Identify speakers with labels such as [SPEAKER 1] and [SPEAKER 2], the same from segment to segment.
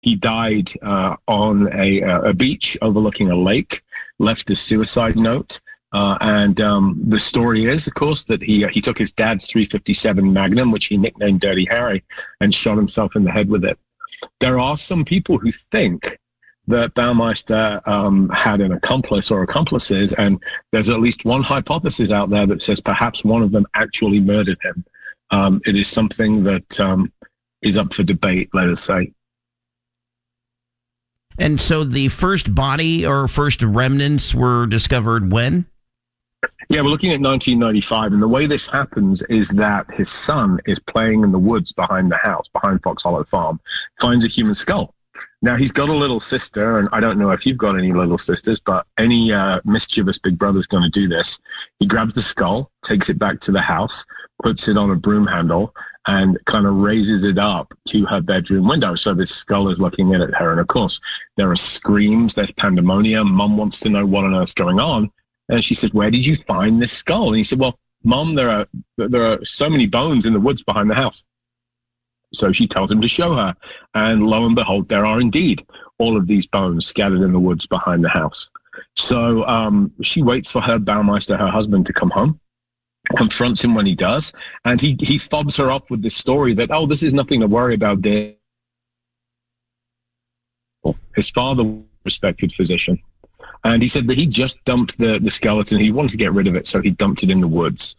[SPEAKER 1] He died on a beach overlooking a lake, left a suicide note. And the story is, of course, that he took his dad's .357 Magnum, which he nicknamed Dirty Harry, and shot himself in the head with it. There are some people who think that Baumeister had an accomplice or accomplices, and there's at least one hypothesis out there that says perhaps one of them actually murdered him. It is something that is up for debate, let us say.
[SPEAKER 2] And so the first body or first remnants were discovered when?
[SPEAKER 1] Yeah, we're looking at 1995, and the way this happens is that his son is playing in the woods behind the house, behind Fox Hollow Farm, finds a human skull. Now, he's got a little sister, and I don't know if you've got any little sisters, but any mischievous big brother's going to do this. He grabs the skull, takes it back to the house, puts it on a broom handle, and kind of raises it up to her bedroom window. So this skull is looking in at her. And of course, there are screams, there's pandemonium. Mom wants to know what on earth's going on. And she says, "Where did you find this skull?" And he said, "Well, Mom, there are so many bones in the woods behind the house." So she tells him to show her. And lo and behold, there are indeed all of these bones scattered in the woods behind the house. So she waits for Herb Baumeister, her husband, to come home, confronts him when he does, and he fobs her off with this story that, "Oh, this is nothing to worry about, dear." His father was a respected physician, and he said that he just dumped the skeleton. He wanted to get rid of it, so he dumped it in the woods.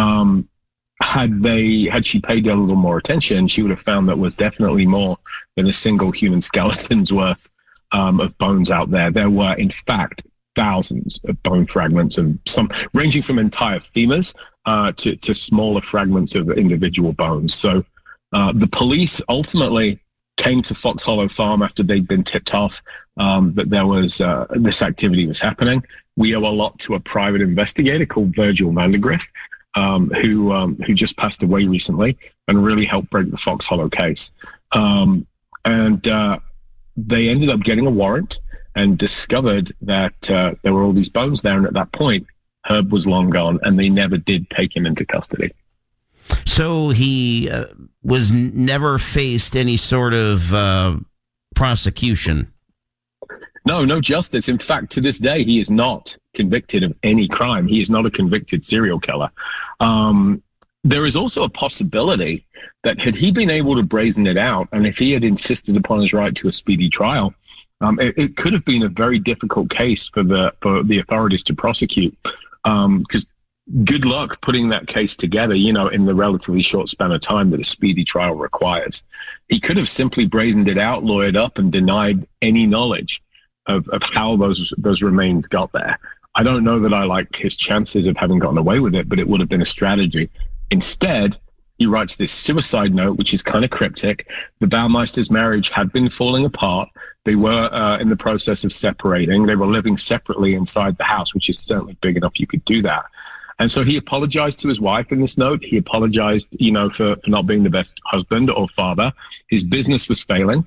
[SPEAKER 1] Had she paid a little more attention, she would have found that was definitely more than a single human skeleton's worth of bones out there. There were, in fact, thousands of bone fragments, and some ranging from entire femurs to smaller fragments of individual bones. So the police ultimately came to Fox Hollow Farm after they'd been tipped off that there was this activity was happening. We owe a lot to a private investigator called Virgil Vandergriff, who just passed away recently and really helped break the Fox Hollow case. And they ended up getting a warrant and discovered that there were all these bones there. And at that point, Herb was long gone, and they never did take him into custody.
[SPEAKER 2] So he was never faced any sort of prosecution?
[SPEAKER 1] No justice. In fact, to this day, he is not convicted of any crime. He is not a convicted serial killer. There is also a possibility that had he been able to brazen it out, and if he had insisted upon his right to a speedy trial, it could have been a very difficult case for the authorities to prosecute. Because good luck putting that case together, in the relatively short span of time that a speedy trial requires. He could have simply brazened it out, lawyered up, and denied any knowledge of how those remains got there. I don't know that I like his chances of having gotten away with it, but it would have been a strategy. Instead, he writes this suicide note, which is kind of cryptic. The Baumeisters' marriage had been falling apart. They were in the process of separating. They were living separately inside the house, which is certainly big enough you could do that. And so he apologized to his wife in this note. He apologized, for not being the best husband or father. His business was failing.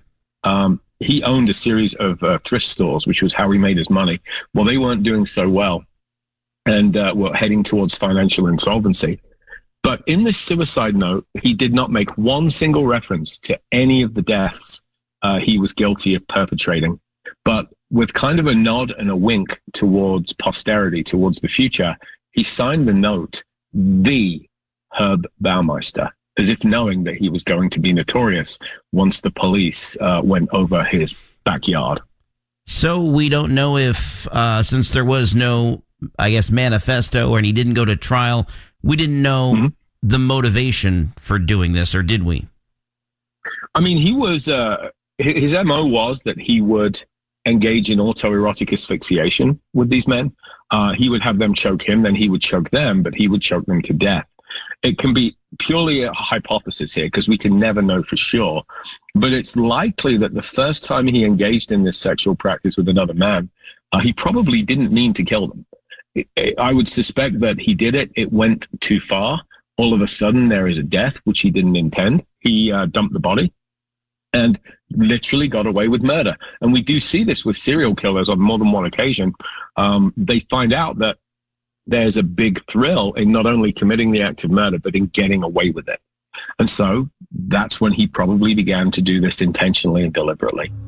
[SPEAKER 1] He owned a series of thrift stores, which was how he made his money. Well, they weren't doing so well and were heading towards financial insolvency. But in this suicide note, he did not make one single reference to any of the deaths he was guilty of perpetrating. But with kind of a nod and a wink towards posterity, towards the future, he signed the note, "The Herb Baumeister," as if knowing that he was going to be notorious once the police went over his backyard.
[SPEAKER 2] So we don't know if, since there was no, manifesto, and he didn't go to trial, we didn't know the motivation for doing this, or did we?
[SPEAKER 1] I mean, he was, his MO was that he would engage in autoerotic asphyxiation with these men. He would have them choke him, then he would choke them, but he would choke them to death. It can be purely a hypothesis here because we can never know for sure. But it's likely that the first time he engaged in this sexual practice with another man, he probably didn't mean to kill them. I would suspect that he did it. It went too far. All of a sudden, there is a death, which he didn't intend. He dumped the body and literally got away with murder. And we do see this with serial killers on more than one occasion. They find out that there's a big thrill in not only committing the act of murder, but in getting away with it. And so that's when he probably began to do this intentionally and deliberately.